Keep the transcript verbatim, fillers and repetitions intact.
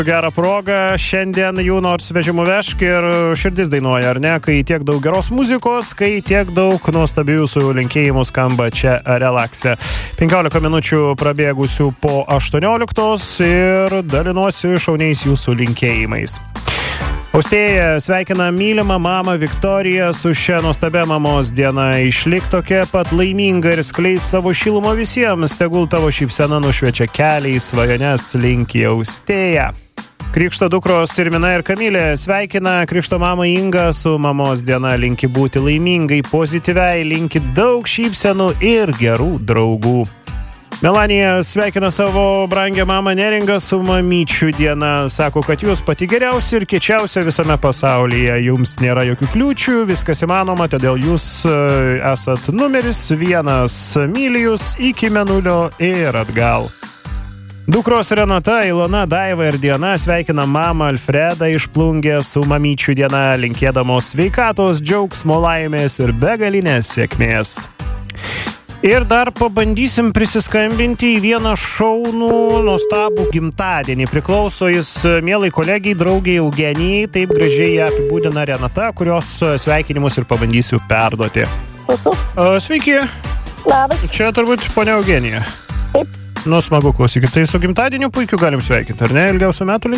Gerą progą, šiandien jų nors vežimu vežk ir širdis dainuoja, ar ne? Kai tiek daug geros muzikos, kai tiek daug nuostabių jūsų linkėjimų skamba čia relakse. penkiolika minučių prabėgusių po aštuonioliktos ir dalinuosi šauniais jūsų linkėjimais. Austėja sveikina mylimą mamą Viktoriją su šia nuostabia mamos diena. Išlik tokia pat laiminga ir skleis savo šilumą visiems. Tegul tavo šypsena nušviečia kelią į svajones, linki Austėja. Krikšto dukros Irmina ir Kamilė sveikina krikšto mamą Ingą su mamos diena. Linki būti laimingai, pozityviai, linki daug šypsenų ir gerų draugų. Melanija sveikina savo brangią mamą Neringą su mamyčių diena. Sako, kad jūs pati geriausia ir kiečiausia visame pasaulyje. Jums nėra jokių kliūčių, viskas įmanoma, todėl jūs esat numeris vienas. Myli jūs iki mėnulio ir atgal. Dukros Renata, Ilona, Daiva ir Diana sveikina mamą Alfredą iš Plungės su mamyčių diena, linkėdamos sveikatos, džiaugsmo, laimės ir begalinės sėkmės. Ir dar pabandysim prisiskambinti į vieną šaunų, nuostabų gimtadienį. Priklauso jis mielai kolegijai, draugiai Eugenijai, taip gražiai ją apibūdina Renata, kurios sveikinimus ir pabandysiu perduoti. Esu. Sveiki. Labas. Čia turbūt ponia Eugenija. Taip. Nu, smagu, klausykit. Tai su gimtadieniu puikiu galim sveikinti, ar ne? Ilgiausių metų